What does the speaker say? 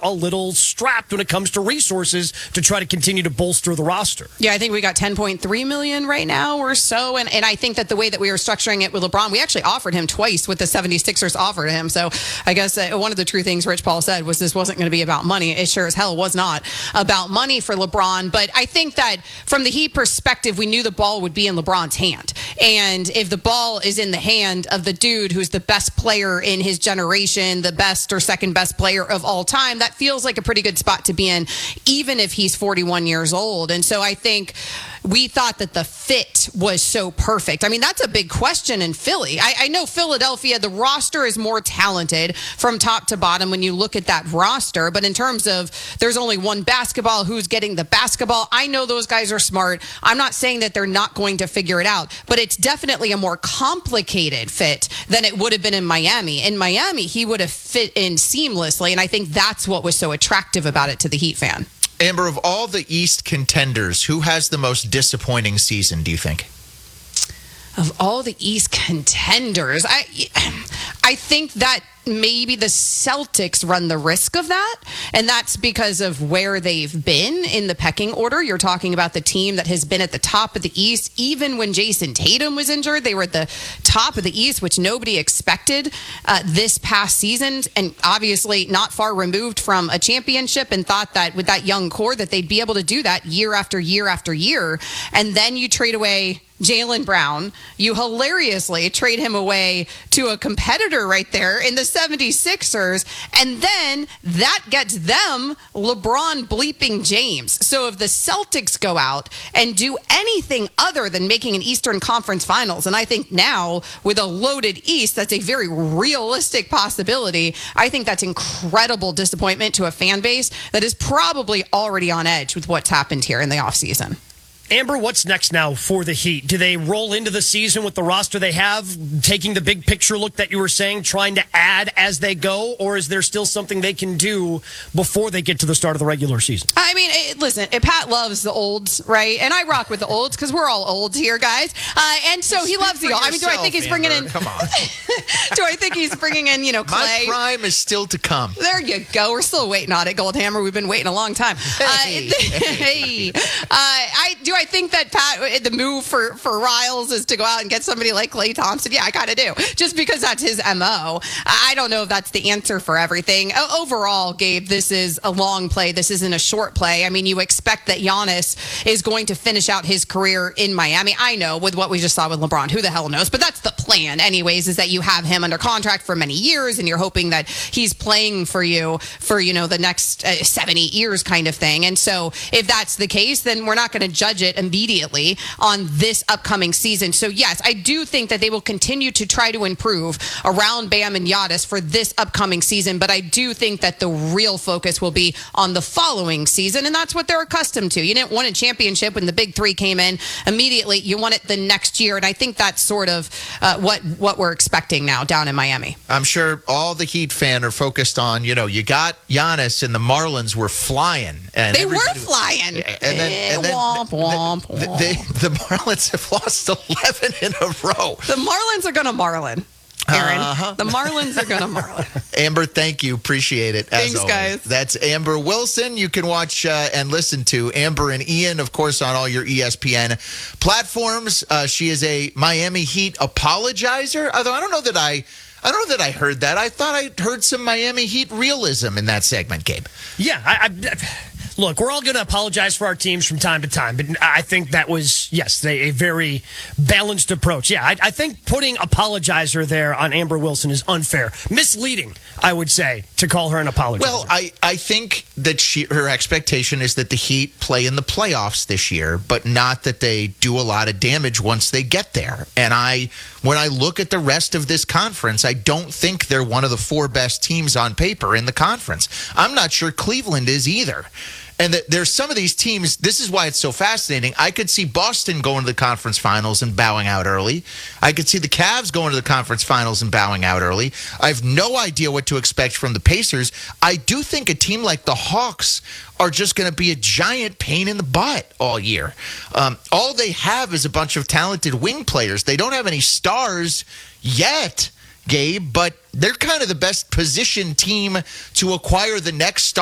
a little strapped when it comes to resources to try to continue to bolster the roster. Yeah, I think we got $10.3 million right now or so. And I think that the way that we were structuring it with LeBron, we actually offered him twice what the 76ers offered him. So I guess one of the true things Rich Paul said was this wasn't going to be about money. It sure as hell was not about money for LeBron. But I think that from the Heat perspective, we knew the ball would be in LeBron's hand. And if the ball is in the hand of the dude who's the best player in his generation, the best or second best player of all time, that feels like a pretty good spot to be in, even if he's 41 years old. And so I think we thought that the fit was so perfect. I mean, that's a big question in Philly. I know Philadelphia, the roster is more talented from top to bottom when you look at that roster. But in terms of there's only one basketball, who's getting the basketball, I know those guys are smart. I'm not saying that they're not going to figure it out, but it's definitely a more complicated fit than it would have been in Miami. In Miami, he would have fit in seamlessly, and I think that's what was so attractive about it to the Heat fan. Amber, of all the East contenders, who has the most disappointing season, do you think? Of all the East contenders, I think that maybe the Celtics run the risk of that, and that's because of where they've been in the pecking order. You're talking about the team that has been at the top of the East. Even when Jason Tatum was injured, they were at the top of the East, which nobody expected this past season, and obviously not far removed from a championship, and thought that with that young core that they'd be able to do that year after year after year. And then you trade away Jaylen Brown. You hilariously trade him away to a competitor right there in the 76ers. And then that gets them LeBron bleeping James. So if the Celtics go out and do anything other than making an Eastern Conference Finals, and I think now with a loaded East, that's a very realistic possibility. I think that's incredible disappointment to a fan base that is probably already on edge with what's happened here in the offseason. Amber, what's next now for the Heat? Do they roll into the season with the roster they have, taking the big picture look that you were saying, trying to add as they go, or is there still something they can do before they get to the start of the regular season? I mean, listen, Pat loves the olds, right? And I rock with the olds because we're all olds here, guys. And so he loves the old. I mean, do I think he's bringing in? Come on. Do I think he's bringing in, Clay? My prime is still to come. There you go. We're still waiting on it, Goldhammer. We've been waiting a long time. Hey. Do I think that Pat, the move for Riles is to go out and get somebody like Klay Thompson? Yeah, I kind of do. Just because that's his MO. I don't know if that's the answer for everything. Overall, Gabe, this is a long play. This isn't a short play. I mean, you expect that Giannis is going to finish out his career in Miami. I know with what we just saw with LeBron. Who the hell knows? But that's the plan anyways, is that you have him under contract for many years and you're hoping that he's playing for you for, the next 7-8 years kind of thing. And so if that's the case, then we're not going to judge it immediately on this upcoming season. So yes, I do think that they will continue to try to improve around Bam and Giannis for this upcoming season, but I do think that the real focus will be on the following season, and that's what they're accustomed to. You didn't win a championship when the big three came in immediately. You won it the next year, and I think that's sort of what we're expecting now down in Miami. I'm sure all the Heat fan are focused on, you got Giannis and the Marlins were flying. And they were flying. And then womp, womp, womp. The Marlins have lost 11 in a row. The Marlins are going to Marlin. Aaron, The Marlins are going to Marlin. Amber, thank you. Appreciate it. Thanks, guys. That's Amber Wilson. You can watch and listen to Amber and Ian, of course, on all your ESPN platforms. She is a Miami Heat apologizer, although I don't know that I heard that. I thought I heard some Miami Heat realism in that segment, Gabe. Yeah, look, we're all going to apologize for our teams from time to time, but I think that was, yes, a very balanced approach. Yeah, I think putting apologizer there on Amber Wilson is unfair. Misleading, I would say, to call her an apologizer. Well, I think that her expectation is that the Heat play in the playoffs this year, but not that they do a lot of damage once they get there. And when I look at the rest of this conference, I don't think they're one of the 4 best teams on paper in the conference. I'm not sure Cleveland is either. And there's some of these teams, this is why it's so fascinating. I could see Boston going to the conference finals and bowing out early. I could see the Cavs going to the conference finals and bowing out early. I have no idea what to expect from the Pacers. I do think a team like the Hawks are just going to be a giant pain in the butt all year. All they have is a bunch of talented wing players. They don't have any stars yet, Gabe, but they're kind of the best positioned team to acquire the next star.